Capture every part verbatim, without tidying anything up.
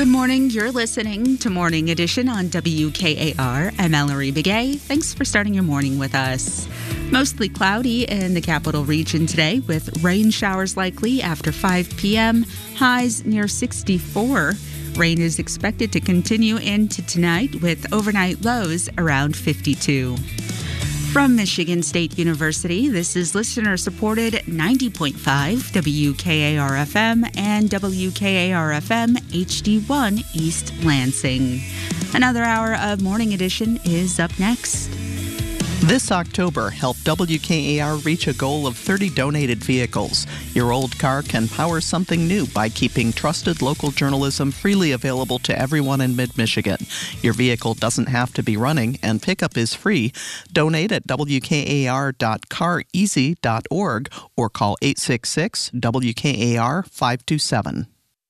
Good morning. You're listening to Morning Edition on W K A R. I'm Mallory Begay. Thanks for starting your morning with us. Mostly cloudy in the capital region today with rain showers likely after five p.m. Highs near sixty-four. Rain is expected to continue into tonight with overnight lows around fifty-two. From Michigan State University, this is listener-supported ninety point five W K A R F M and W K A R F M H D one East Lansing. Another hour of Morning Edition is up next. This October, help W K A R reach a goal of thirty donated vehicles. Your old car can power something new by keeping trusted local journalism freely available to everyone in mid-Michigan. Your vehicle doesn't have to be running, and pickup is free. Donate at W K A R dot car easy dot org or call eight six six W K A R five two seven.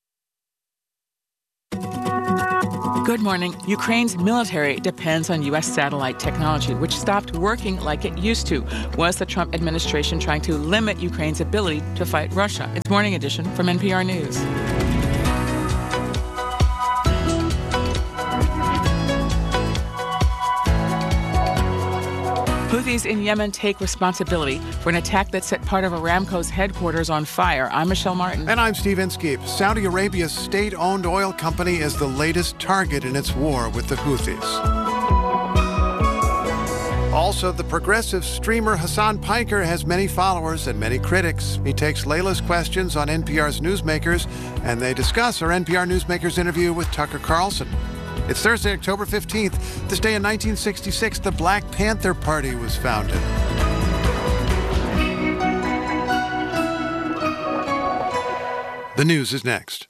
Good morning. Ukraine's military depends on U S satellite technology, which stopped working like it used to. Was the Trump administration trying to limit Ukraine's ability to fight Russia? It's Morning Edition from N P R News. Houthis in Yemen take responsibility for an attack that set part of Aramco's headquarters on fire. I'm Michelle Martin. And I'm Steve Inskeep. Saudi Arabia's state-owned oil company is the latest target in its war with the Houthis. Also, the progressive streamer Hassan Piker has many followers and many critics. He takes Layla's questions on N P R's Newsmakers, and they discuss our N P R Newsmakers interview with Tucker Carlson. It's Thursday, October fifteenth. This day in nineteen sixty-six, the Black Panther Party was founded. The news is next.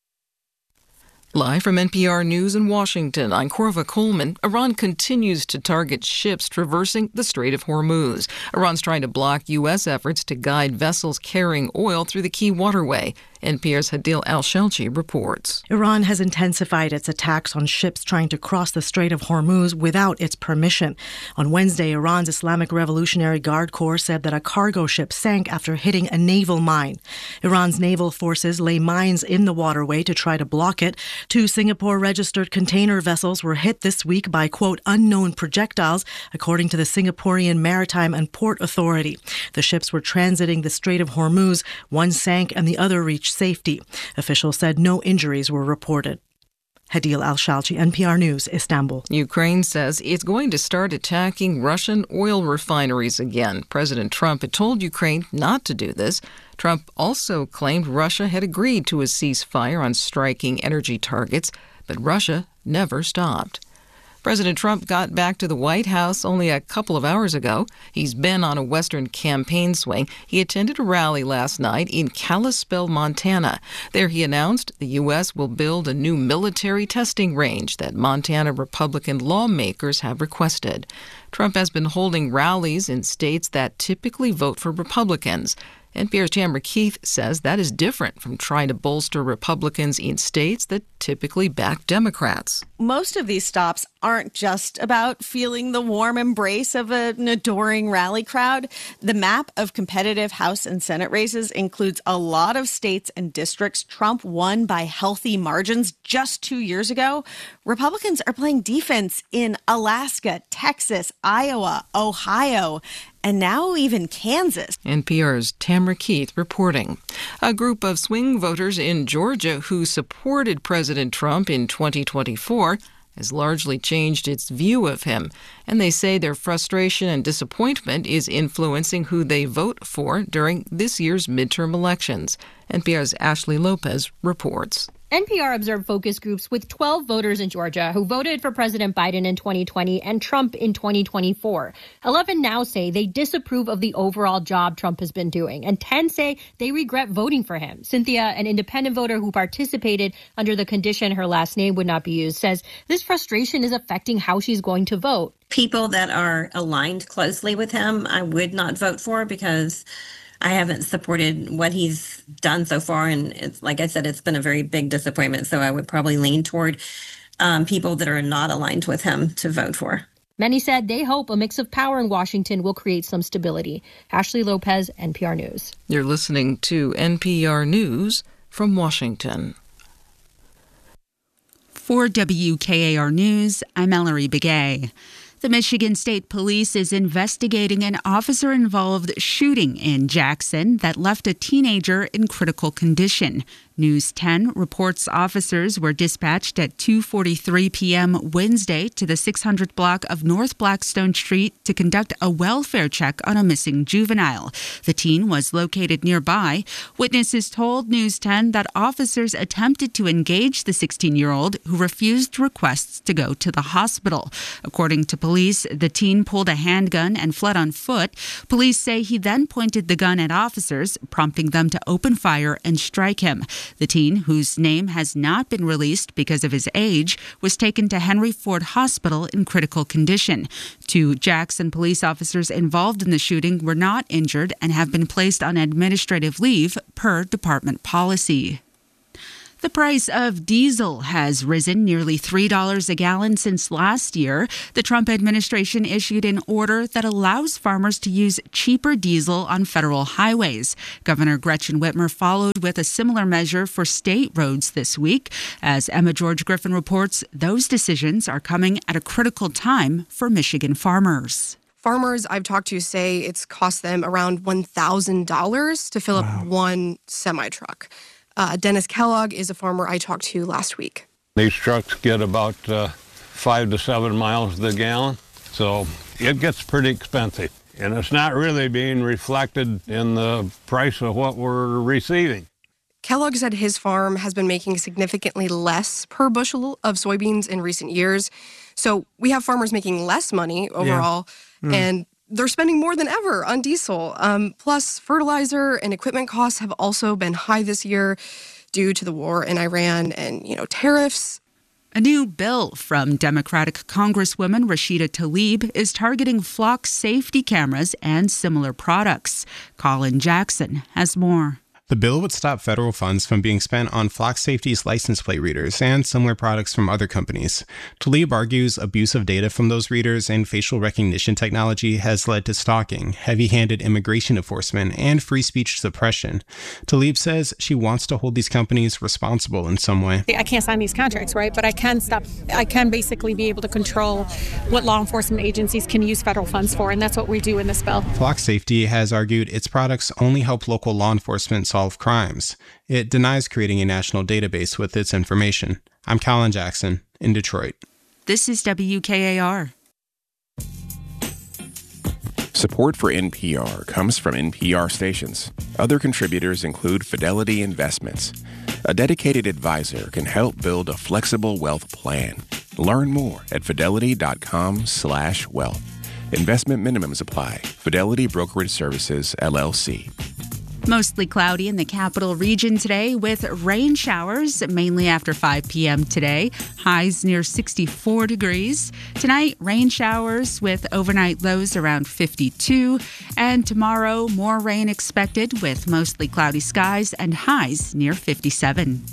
Live from N P R News in Washington, I'm Corva Coleman. Iran continues to target ships traversing the Strait of Hormuz. Iran's trying to block U S efforts to guide vessels carrying oil through the key waterway. N P R's Hadil Al-Shelchi reports. Iran has intensified its attacks on ships trying to cross the Strait of Hormuz without its permission. On Wednesday, Iran's Islamic Revolutionary Guard Corps said that a cargo ship sank after hitting a naval mine. Iran's naval forces lay mines in the waterway to try to block it. Two Singapore-registered container vessels were hit this week by, quote, unknown projectiles, according to the Singaporean Maritime and Port Authority. The ships were transiting the Strait of Hormuz. One sank and the other reached safety. Officials said no injuries were reported. Hadil Al-Shalchi, N P R News, Istanbul. Ukraine says it's going to start attacking Russian oil refineries again. President Trump had told Ukraine not to do this. Trump also claimed Russia had agreed to a ceasefire on striking energy targets, but Russia never stopped. President Trump got back to the White House only a couple of hours ago. He's been on a Western campaign swing. He attended a rally last night in Kalispell, Montana. There he announced the U S will build a new military testing range that Montana Republican lawmakers have requested. Trump has been holding rallies in states that typically vote for Republicans. N P R's Tamara Keith says that is different from trying to bolster Republicans in states that typically back Democrats. Most of these stops aren't just about feeling the warm embrace of an adoring rally crowd. The map of competitive House and Senate races includes a lot of states and districts Trump won by healthy margins just two years ago. Republicans are playing defense in Alaska, Texas, Iowa, Ohio, and now even Kansas. N P R's Tamara Keith reporting. A group of swing voters in Georgia who supported President Trump in twenty twenty-four has largely changed its view of him, and they say their frustration and disappointment is influencing who they vote for during this year's midterm elections. N P R's Ashley Lopez reports. N P R observed focus groups with twelve voters in Georgia who voted for President Biden in twenty twenty and Trump in twenty twenty-four. eleven now say they disapprove of the overall job Trump has been doing, and ten say they regret voting for him. Cynthia, an independent voter who participated under the condition her last name would not be used, says this frustration is affecting how she's going to vote. People that are aligned closely with him, I would not vote for because I haven't supported what he's done so far. And it's like I said, it's been a very big disappointment. So I would probably lean toward um, people that are not aligned with him to vote for. Many said they hope a mix of power in Washington will create some stability. Ashley Lopez, N P R News. You're listening to N P R News from Washington. For W K A R News, I'm Mallory Begay. The Michigan State Police is investigating an officer-involved shooting in Jackson that left a teenager in critical condition. News ten reports officers were dispatched at two forty-three p.m. Wednesday to the six hundred block of North Blackstone Street to conduct a welfare check on a missing juvenile. The teen was located nearby. Witnesses told News ten that officers attempted to engage the sixteen-year-old who refused requests to go to the hospital. According to police, the teen pulled a handgun and fled on foot. Police say he then pointed the gun at officers, prompting them to open fire and strike him. The teen, whose name has not been released because of his age, was taken to Henry Ford Hospital in critical condition. Two Jackson police officers involved in the shooting were not injured and have been placed on administrative leave per department policy. The price of diesel has risen nearly three dollars a gallon since last year. The Trump administration issued an order that allows farmers to use cheaper diesel on federal highways. Governor Gretchen Whitmer followed with a similar measure for state roads this week. As Emma George Griffin reports, those decisions are coming at a critical time for Michigan farmers. Farmers I've talked to say it's cost them around one thousand dollars to fill wow. up one semi-truck. Uh, Dennis Kellogg is a farmer I talked to last week. These trucks get about uh, five to seven miles to the gallon, so it gets pretty expensive. And it's not really being reflected in the price of what we're receiving. Kellogg said his farm has been making significantly less per bushel of soybeans in recent years. So we have farmers making less money overall, yeah. mm. and they're spending more than ever on diesel. Um, plus, fertilizer and equipment costs have also been high this year due to the war in Iran and, you know, tariffs. A new bill from Democratic Congresswoman Rashida Tlaib is targeting flock safety cameras and similar products. Colin Jackson has more. The bill would stop federal funds from being spent on Flock Safety's license plate readers and similar products from other companies. Tlaib argues abuse of data from those readers and facial recognition technology has led to stalking, heavy-handed immigration enforcement, and free speech suppression. Tlaib says she wants to hold these companies responsible in some way. I can't sign these contracts, right? But I can stop. I can basically be able to control what law enforcement agencies can use federal funds for, and that's what we do in this bill. Flock Safety has argued its products only help local law enforcement solve crimes. It denies creating a national database with its information. I'm Colin Jackson in Detroit. This is W K A R. Support for N P R comes from N P R stations. Other contributors include Fidelity Investments. A dedicated advisor can help build a flexible wealth plan. Learn more at fidelity.com slash wealth. Investment minimums apply. Fidelity Brokerage Services, L L C. Mostly cloudy in the capital region today with rain showers, mainly after five p.m. today. Highs near sixty-four degrees. Tonight, rain showers with overnight lows around fifty-two. And tomorrow, more rain expected with mostly cloudy skies and highs near fifty-seven.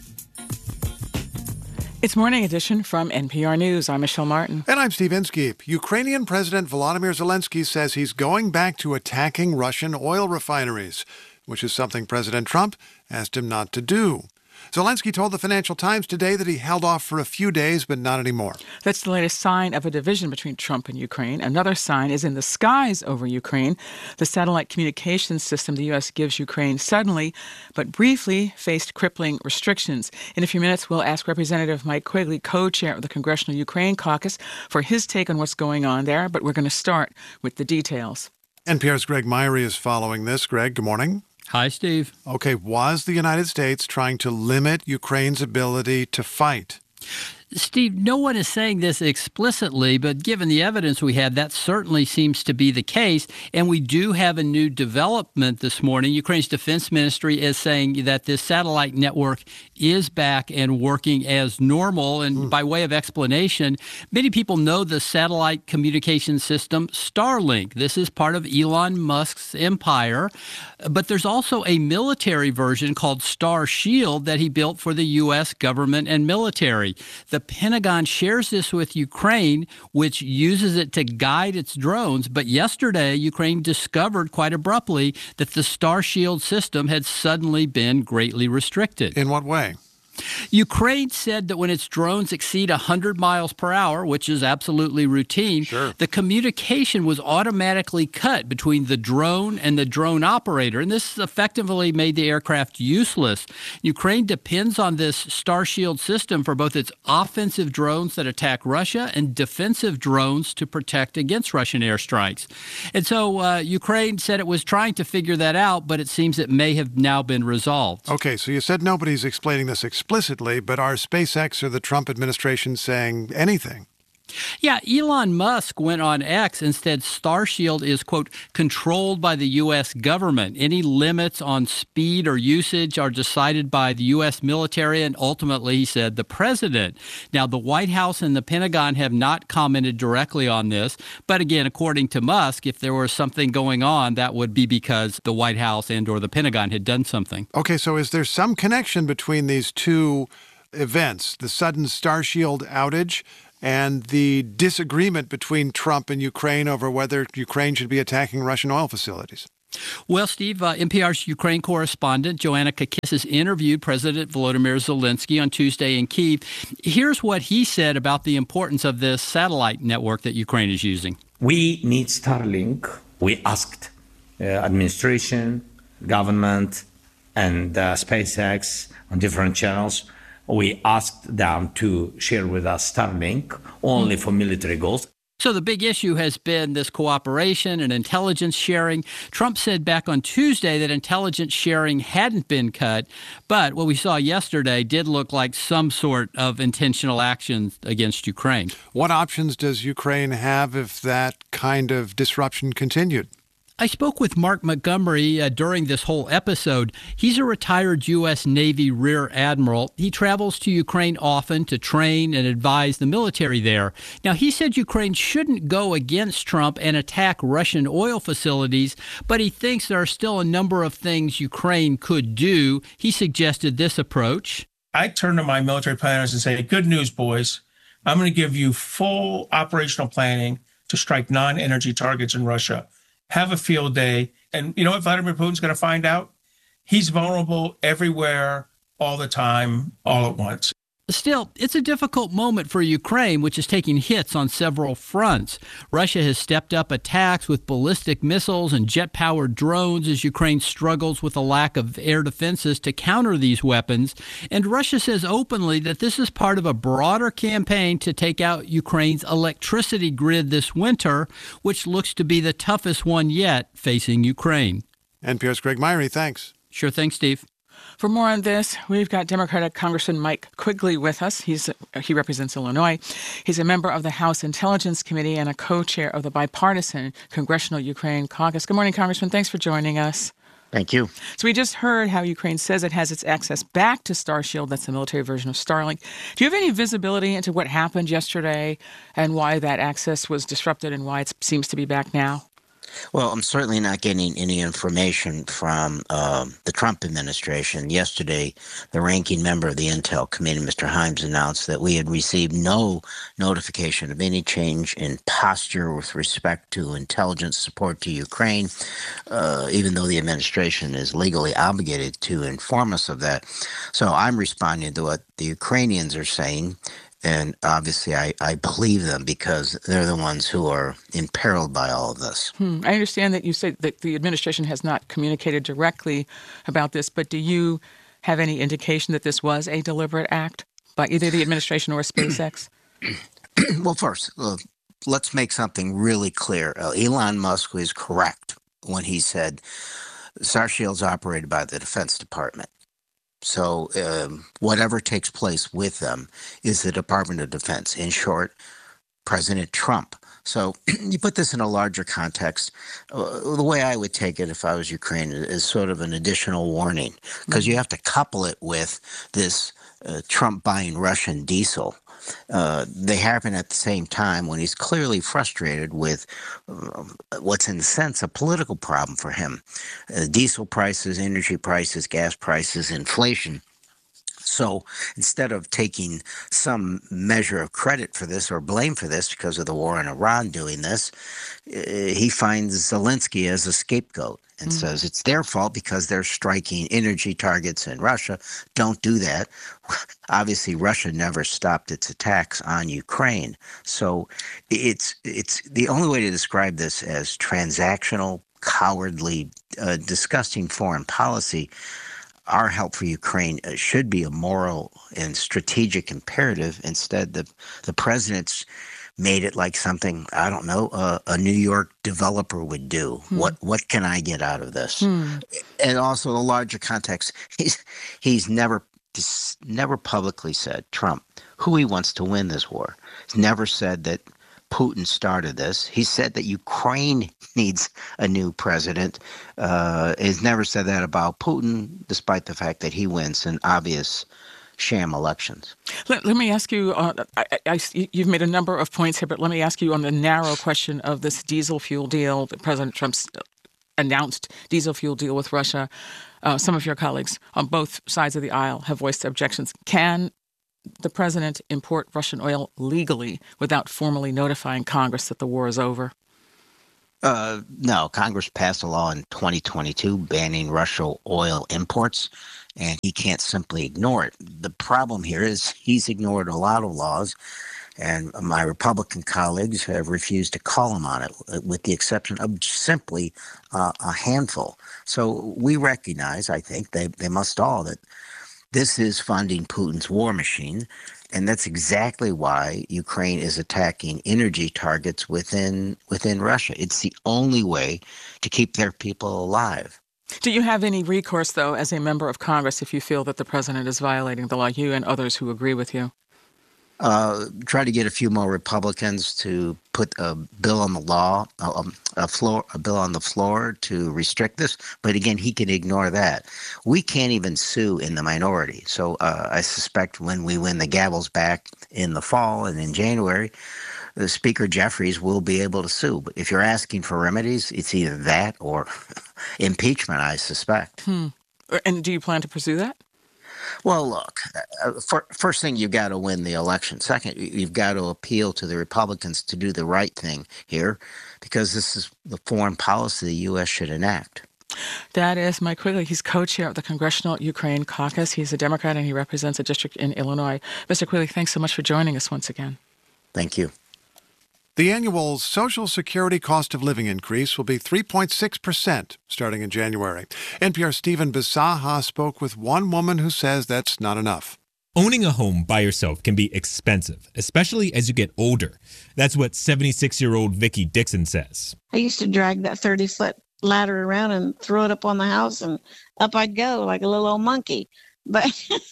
It's Morning Edition from N P R News. I'm Michelle Martin. And I'm Steve Inskeep. Ukrainian President Volodymyr Zelensky says he's going back to attacking Russian oil refineries, which is something President Trump asked him not to do. Zelensky told the Financial Times today that he held off for a few days, but not anymore. That's the latest sign of a division between Trump and Ukraine. Another sign is in the skies over Ukraine. The satellite communications system the U S gives Ukraine suddenly, but briefly, faced crippling restrictions. In a few minutes, we'll ask Representative Mike Quigley, co-chair of the Congressional Ukraine Caucus, for his take on what's going on there, but we're going to start with the details. N P R's Greg Myrie is following this. Greg, good morning. Hi, Steve. Okay, was the United States trying to limit Ukraine's ability to fight? Steve, no one is saying this explicitly, but given the evidence we have, that certainly seems to be the case. And we do have a new development this morning. Ukraine's defense ministry is saying that this satellite network is back and working as normal. And mm. by way of explanation, many people know the satellite communication system Starlink. This is part of Elon Musk's empire. But there's also a military version called Star Shield that he built for the U S government and military. The Pentagon shares this with Ukraine, which uses it to guide its drones. But yesterday, Ukraine discovered quite abruptly that the Star Shield system had suddenly been greatly restricted. In what way? Ukraine said that when its drones exceed one hundred miles per hour, which is absolutely routine, sure. the communication was automatically cut between the drone and the drone operator, and this effectively made the aircraft useless. Ukraine depends on this Starshield system for both its offensive drones that attack Russia and defensive drones to protect against Russian airstrikes. And so uh, Ukraine said it was trying to figure that out, but it seems it may have now been resolved. Okay, so you said nobody's explaining this explicitly, but are SpaceX or the Trump administration saying anything? Yeah, Elon Musk went on X and said Starshield is, quote, controlled by the U S government. Any limits on speed or usage are decided by the U S military and ultimately, he said, the president. Now, the White House and the Pentagon have not commented directly on this. But again, according to Musk, if there was something going on, that would be because the White House and or the Pentagon had done something. Okay, so is there some connection between these two events, the sudden Starshield outage and the disagreement between Trump and Ukraine over whether Ukraine should be attacking Russian oil facilities? Well, Steve, uh, N P R's Ukraine correspondent Joanna Kakissis interviewed President Volodymyr Zelensky on Tuesday in Kyiv. Here's what he said about the importance of this satellite network that Ukraine is using. We need Starlink. We asked uh, administration, government, and uh, SpaceX on different channels. We asked them to share with us Starlink only for military goals. So the big issue has been this cooperation and intelligence sharing. Trump said back on Tuesday that intelligence sharing hadn't been cut, but what we saw yesterday did look like some sort of intentional action against Ukraine. What options does Ukraine have if that kind of disruption continued? I spoke with Mark Montgomery uh, during this whole episode. He's a retired U S Navy Rear Admiral. He travels to Ukraine often to train and advise the military there. Now, he said Ukraine shouldn't go against Trump and attack Russian oil facilities, but he thinks there are still a number of things Ukraine could do. He suggested this approach. I turn to my military planners and say, good news, boys. I'm going to give you full operational planning to strike non-energy targets in Russia. Have a field day. And you know what Vladimir Putin's going to find out? He's vulnerable everywhere, all the time, all at once. Still, it's a difficult moment for Ukraine, which is taking hits on several fronts. Russia has stepped up attacks with ballistic missiles and jet-powered drones as Ukraine struggles with a lack of air defenses to counter these weapons. And Russia says openly that this is part of a broader campaign to take out Ukraine's electricity grid this winter, which looks to be the toughest one yet facing Ukraine. N P R's Greg Myrie, thanks. Sure thing, Steve. For more on this, we've got Democratic Congressman Mike Quigley with us. He's he represents Illinois. He's a member of the House Intelligence Committee and a co-chair of the bipartisan Congressional Ukraine Caucus. Good morning, Congressman. Thanks for joining us. Thank you. So we just heard how Ukraine says it has its access back to Starshield. That's the military version of Starlink. Do you have any visibility into what happened yesterday and why that access was disrupted and why it seems to be back now? Well, I'm certainly not getting any information from um, the Trump administration. Yesterday, the ranking member of the Intel Committee, Mister Himes, announced that we had received no notification of any change in posture with respect to intelligence support to Ukraine, uh, even though the administration is legally obligated to inform us of that. So I'm responding to what the Ukrainians are saying. And obviously, I, I believe them because they're the ones who are imperiled by all of this. Hmm. I understand that you say that the administration has not communicated directly about this, but do you have any indication that this was a deliberate act by either the administration or SpaceX? Well, first, uh, let's make something really clear. Uh, Elon Musk was correct when he said Starshield's operated by the Defense Department. So um, whatever takes place with them is the Department of Defense. In short, President Trump. So you put this in a larger context. Uh, the way I would take it if I was Ukraine is sort of an additional warning, because you have to couple it with this uh, Trump buying Russian diesel. Uh, they happen at the same time when he's clearly frustrated with uh, what's in a sense a political problem for him. Uh, diesel prices, energy prices, gas prices, inflation. So instead of taking some measure of credit for this or blame for this because of the war in Iran doing this, uh, he finds Zelensky as a scapegoat and mm. says it's their fault because they're striking energy targets in Russia. Don't do that. Obviously, Russia never stopped its attacks on Ukraine. So it's it's the only way to describe this as transactional, cowardly, uh, disgusting foreign policy. Our help for Ukraine should be a moral and strategic imperative. Instead, the the president's made it like something, I don't know, uh, a New York developer would do. Hmm. What what can I get out of this? Hmm. And also the larger context, he's he's never he's never publicly said, Trump, who he wants to win this war. He's never said that Putin started this. He said that Ukraine needs a new president. Uh, he's never said that about Putin, despite the fact that he wins in obvious sham elections. Let, let me ask you, uh, I, I, you've made a number of points here, but let me ask you on the narrow question of this diesel fuel deal that President Trump's announced diesel fuel deal with Russia. Uh, some of your colleagues on both sides of the aisle have voiced objections. Can the president import Russian oil legally without formally notifying Congress that the war is over? Uh, no, Congress passed a law in twenty twenty-two banning Russian oil imports, and he can't simply ignore it. The problem here is he's ignored a lot of laws, and my Republican colleagues have refused to call him on it, with the exception of simply uh, a handful. So we recognize, I think, they, they must all, that this is funding Putin's war machine, and that's exactly why Ukraine is attacking energy targets within within Russia. It's the only way to keep their people alive. Do you have any recourse, though, as a member of Congress, if you feel that the president is violating the law, you and others who agree with you? Uh, try to get a few more Republicans to put a bill on the law, a, a floor, a bill on the floor to restrict this. But again, he can ignore that. We can't even sue in the minority. So uh, I suspect when we win the gavels back in the fall and in January, the Speaker Jeffries will be able to sue. But if you're asking for remedies, it's either that or impeachment, I suspect. Hmm. And do you plan to pursue that? Well, look, uh, for, first thing, you've got to win the election. Second, you've got to appeal to the Republicans to do the right thing here, because this is the foreign policy the U S should enact. That is Mike Quigley. He's co-chair of the Congressional Ukraine Caucus. He's a Democrat, and he represents a district in Illinois. Mister Quigley, thanks so much for joining us once again. Thank you. The annual Social Security cost of living increase will be three point six percent starting in January. N P R's Stephen Bisaha spoke with one woman who says that's not enough. Owning a home by yourself can be expensive, especially as you get older. That's what seventy-six-year-old Vicki Dixon says. I used to drag that thirty-foot ladder around and throw it up on the house, and up I'd go like a little old monkey. But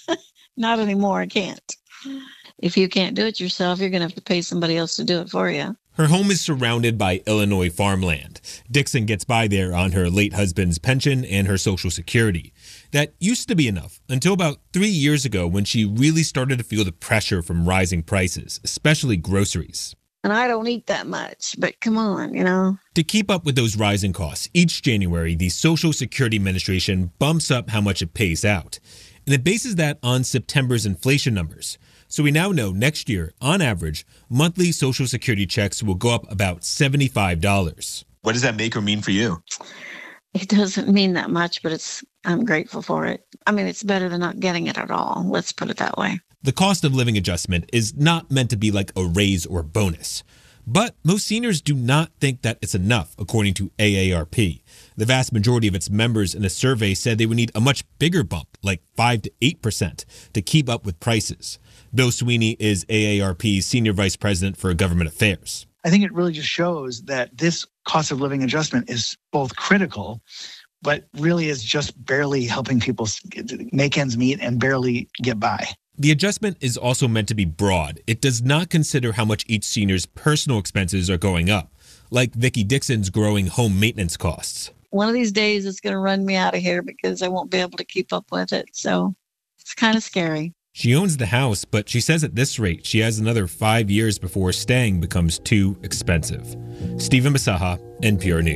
not anymore. I can't. If you can't do it yourself, you're going to have to pay somebody else to do it for you. Her home is surrounded by Illinois farmland. Dixon gets by there on her late husband's pension and her Social Security. That used to be enough until about three years ago when she really started to feel the pressure from rising prices, especially groceries. And I don't eat that much, but come on, you know. To keep up with those rising costs, each January, the Social Security Administration bumps up how much it pays out. And it bases that on September's inflation numbers. So we now know next year, on average, monthly Social Security checks will go up about seventy-five dollars. What does that make or mean for you? It doesn't mean that much, but it's I'm grateful for it. I mean, it's better than not getting it at all. Let's put it that way. The cost of living adjustment is not meant to be like a raise or bonus. But most seniors do not think that it's enough, according to A A R P. The vast majority of its members in a survey said they would need a much bigger bump, like five to eight percent, to keep up with prices. Bill Sweeney is A A R P's Senior Vice President for Government Affairs. I think it really just shows that this cost of living adjustment is both critical, but really is just barely helping people make ends meet and barely get by. The adjustment is also meant to be broad. It does not consider how much each senior's personal expenses are going up, like Vicki Dixon's growing home maintenance costs. One of these days it's going to run me out of here because I won't be able to keep up with it. So it's kind of scary. She owns the house, but she says at this rate, she has another five years before staying becomes too expensive. Stephen Bisaha, N P R News.